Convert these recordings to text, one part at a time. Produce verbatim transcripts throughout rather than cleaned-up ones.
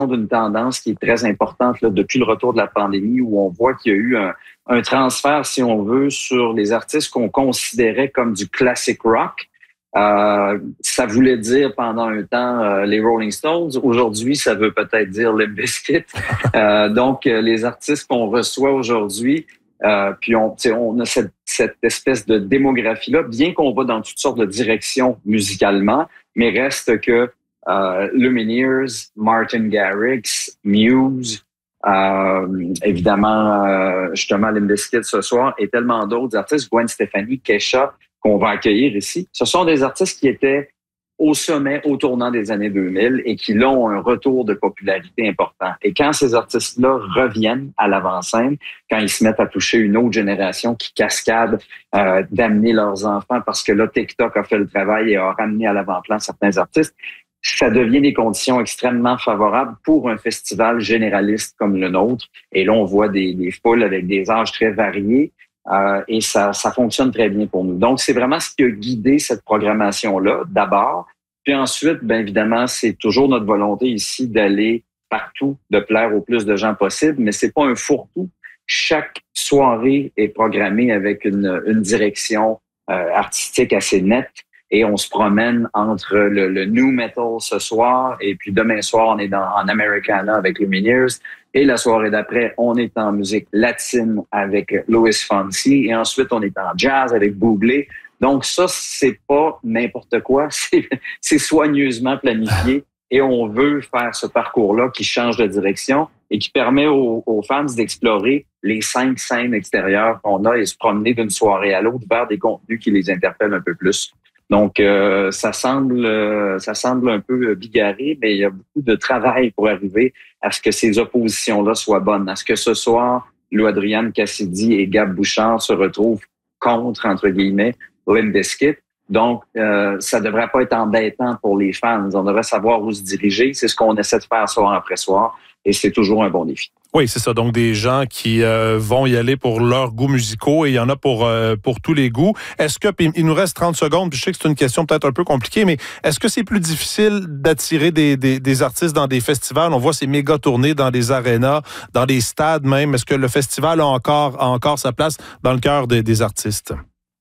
d'une tendance qui est très importante là, depuis le retour de la pandémie, où on voit qu'il y a eu un, un transfert, si on veut, sur les artistes qu'on considérait comme du classic rock. Euh, ça voulait dire pendant un temps euh, les Rolling Stones. Aujourd'hui, ça veut peut-être dire Limp Bizkit. Euh, donc, euh, les artistes qu'on reçoit aujourd'hui, euh, puis on, on a cette, cette espèce de démographie-là, bien qu'on va dans toutes sortes de directions musicalement, mais reste que euh, Lumineers, Martin Garrix, Muse, euh, évidemment, euh, justement, Limp Bizkit ce soir, et tellement d'autres artistes, Gwen Stefani, Kesha, qu'on va accueillir ici. Ce sont des artistes qui étaient au sommet au tournant des années deux mille et qui là ont un retour de popularité important. Et quand ces artistes-là reviennent à l'avant-scène, quand ils se mettent à toucher une autre génération qui cascade euh, d'amener leurs enfants, parce que là, TikTok a fait le travail et a ramené à l'avant-plan certains artistes, ça devient des conditions extrêmement favorables pour un festival généraliste comme le nôtre. Et là, on voit des, des foules avec des âges très variés. Euh, et ça, ça fonctionne très bien pour nous. Donc, c'est vraiment ce qui a guidé cette programmation-là, d'abord. Puis ensuite, bien évidemment, c'est toujours notre volonté ici d'aller partout, de plaire au plus de gens possible, mais c'est pas un fourre-tout. Chaque soirée est programmée avec une, une direction euh, artistique assez nette et on se promène entre le, le new metal ce soir et puis demain soir, on est dans, en Americana avec Lumineers. Et la soirée d'après, on est en musique latine avec Louis Fonsi. Et ensuite, on est en jazz avec Bublé. Donc ça, c'est pas n'importe quoi. C'est, c'est soigneusement planifié. Et on veut faire ce parcours-là qui change de direction et qui permet aux, aux fans d'explorer les cinq scènes extérieures qu'on a et se promener d'une soirée à l'autre vers des contenus qui les interpellent un peu plus. Donc, euh, ça semble euh, ça semble un peu bigarré, mais il y a beaucoup de travail pour arriver à ce que ces oppositions-là soient bonnes. À ce que ce soir, Lou Adrienne Cassidy et Gab Bouchard se retrouvent contre, entre guillemets, Limp Bizkit. Donc, euh, ça devrait pas être embêtant pour les fans. On devrait savoir où se diriger. C'est ce qu'on essaie de faire soir après soir et c'est toujours un bon défi. Oui, c'est ça. Donc, des gens qui euh, vont y aller pour leurs goûts musicaux et il y en a pour euh, pour tous les goûts. Est-ce que, puis il nous reste trente secondes, puis je sais que c'est une question peut-être un peu compliquée, mais est-ce que c'est plus difficile d'attirer des, des, des artistes dans des festivals? On voit ces méga tournées dans des arénas, dans des stades même. Est-ce que le festival a encore, a encore sa place dans le cœur des, des artistes?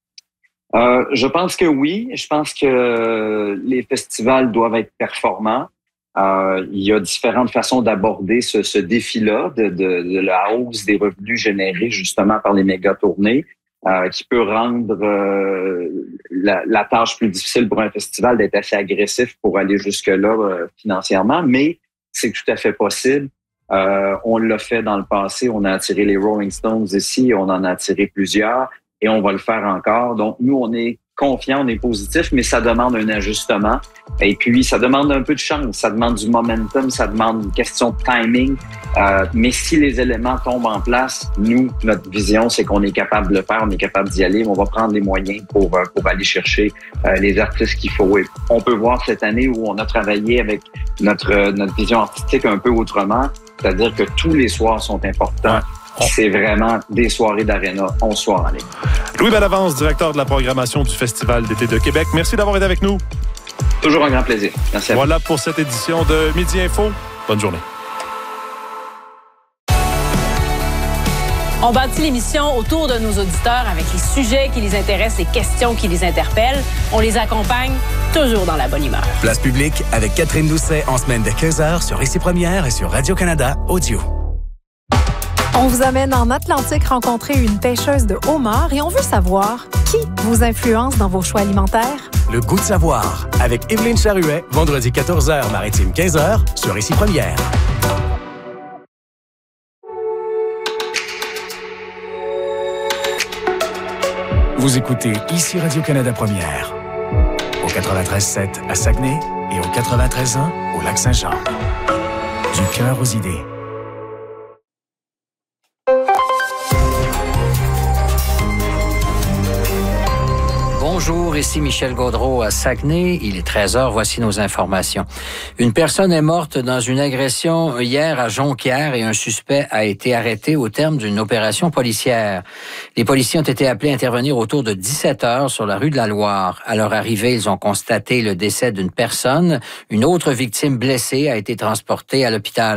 Euh, je pense que oui. Je pense que les festivals doivent être performants. Euh, il y a différentes façons d'aborder ce, ce défi-là, de, de, de la hausse des revenus générés justement par les méga tournées, euh, qui peut rendre euh, la, la tâche plus difficile pour un festival d'être assez agressif pour aller jusque-là euh, financièrement, mais c'est tout à fait possible. Euh, on l'a fait dans le passé, on a attiré les Rolling Stones ici, on en a attiré plusieurs et on va le faire encore. Donc nous, on est confiant, on est positif, mais ça demande un ajustement. Et puis, ça demande un peu de chance, ça demande du momentum, ça demande une question de timing. Euh, mais si les éléments tombent en place, nous, notre vision, c'est qu'on est capable de le faire, on est capable d'y aller. On va prendre les moyens pour, pour aller chercher euh, les artistes qu'il faut. Et on peut voir cette année où on a travaillé avec notre, notre vision artistique un peu autrement, c'est-à-dire que tous les soirs sont importants. Ouais. C'est vraiment des soirées d'aréna, onze soirs en ligne. Louis Bellavance, directeur de la programmation du Festival d'été de Québec. Merci d'avoir été avec nous. Toujours un grand plaisir. Merci à vous. Voilà pour cette édition de Midi Info. Bonne journée. On bâtit l'émission autour de nos auditeurs avec les sujets qui les intéressent, les questions qui les interpellent. On les accompagne toujours dans la bonne humeur. Place publique avec Catherine Doucet en semaine de quinze heures sur Ici Première et sur Radio-Canada Audio. On vous amène en Atlantique rencontrer une pêcheuse de homards et on veut savoir qui vous influence dans vos choix alimentaires. Le goût de savoir avec Évelyne Charuet, vendredi quatorze heures, Maritime quinze heures sur Ici Première. Vous écoutez Ici Radio-Canada Première au quatre-vingt-treize sept à Saguenay et au quatre-vingt-treize un au Lac-Saint-Jean. Du cœur aux idées. Bonjour, ici Michel Gaudreault à Saguenay. Il est treize heures, voici nos informations. Une personne est morte dans une agression hier à Jonquière et un suspect a été arrêté au terme d'une opération policière. Les policiers ont été appelés à intervenir autour de dix-sept heures sur la rue de la Loire. À leur arrivée, ils ont constaté le décès d'une personne. Une autre victime blessée a été transportée à l'hôpital.